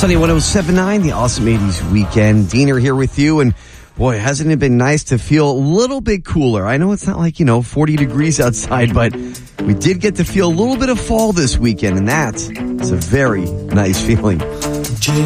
Sunny 107.9, the Awesome 80s Weekend. Diener here with you, and boy, hasn't it been nice to feel a little bit cooler? I know it's not like, 40 degrees outside, but we did get to feel a little bit of fall this weekend, and that's a very nice feeling.